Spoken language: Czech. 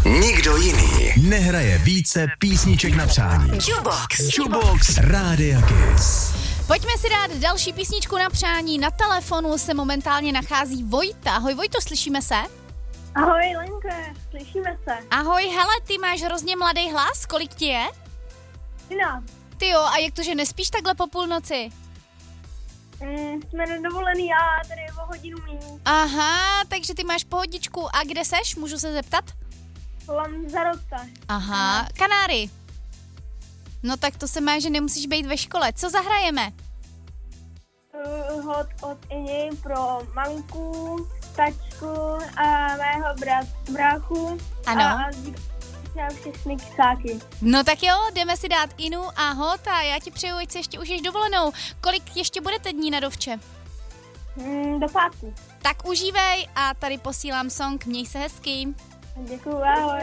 Nikdo jiný nehraje více písniček na přání. Jukebox Rádia Kiss. Pojďme si dát další písničku na přání. Na telefonu se momentálně nachází Vojta. Ahoj Vojto, slyšíme se? Ahoj Lenko, slyšíme se. Ahoj, hele, ty máš hrozně mladý hlas, kolik ti je? 13. Ty jo, a jak to, že nespíš takhle po půlnoci? Jsme nedovolený a tady o hodinu míň. Aha, takže ty máš pohodičku. A kde seš, můžu se zeptat? Lanzarote. Aha, Kanáry. No tak to se má, že nemusíš být ve škole. Co zahrajeme? Hod od Iny pro mamku, tačku a mého bráchu. Ano. A všechny kysáky. No tak jo, jdeme si dát Inu a Hot a já ti přeju, ať si ještě užiješ dovolenou. Kolik ještě budete dní na dovče? Do pátku. Tak užívej a tady posílám song, měj se hezky. Děkuju, ahoj.